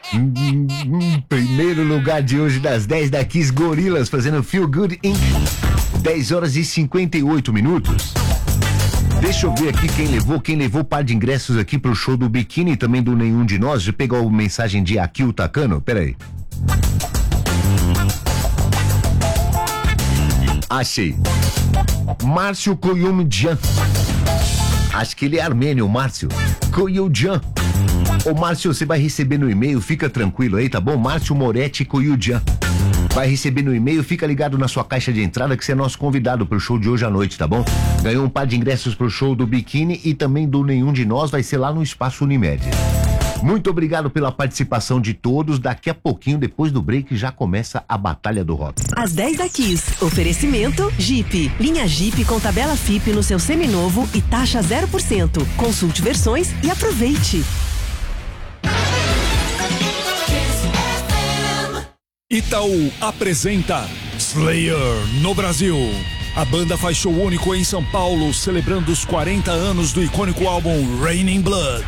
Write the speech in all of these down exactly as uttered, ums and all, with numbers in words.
Hum, hum, primeiro lugar de hoje das dez da Kiss Gorilas, fazendo Feel Good Incorporated. dez horas e cinquenta e oito minutos. Deixa eu ver aqui quem levou, quem levou par de ingressos aqui pro show do Biquíni e também do Nenhum de Nós. Já pegou a mensagem de Akil Takano? Pera aí. Achei. Márcio Koyumjan. Acho que ele é armênio, Márcio. Koyumjan. Ô Márcio, você vai receber no e-mail, fica tranquilo aí, tá bom? Márcio Moretti Koyumjan. Vai receber no e-mail, fica ligado na sua caixa de entrada que você é nosso convidado pro show de hoje à noite, tá bom? Ganhou um par de ingressos pro show do Biquíni e também do Nenhum de Nós, vai ser lá no Espaço Unimed. Muito obrigado pela participação de todos. Daqui a pouquinho, depois do break, já começa a Batalha do Rock. Às dez da Kiss. Oferecimento Jeep. Linha Jeep com tabela F I P no seu seminovo e taxa zero por cento. Consulte versões e aproveite. Itaú apresenta Slayer no Brasil. A banda faz show único em São Paulo, celebrando os quarenta anos do icônico álbum Raining Blood.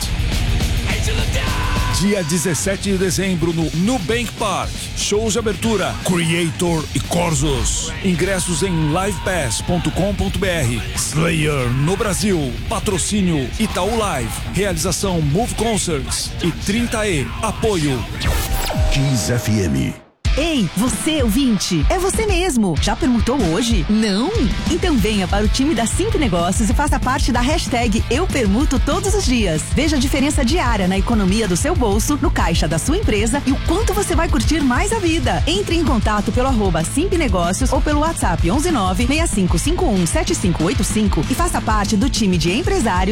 Dia dezessete de dezembro no Nubank Park. Shows de abertura Creator e Corsos. Ingressos em live pass ponto com ponto b r. Slayer no Brasil. Patrocínio Itaú Live. Realização Move Concerts e trinta E. Apoio Kiss F M. Ei, você ouvinte, é você mesmo. Já perguntou hoje? Não? Então venha para o time da Simp Negócios e faça parte da hashtag Eu Permuto todos os dias. Veja a diferença diária na economia do seu bolso, no caixa da sua empresa e o quanto você vai curtir mais a vida. Entre em contato pelo arroba Simp Negócios ou pelo WhatsApp onze nove seis cinco cinco um sete cinco oito cinco e faça parte do time de empresários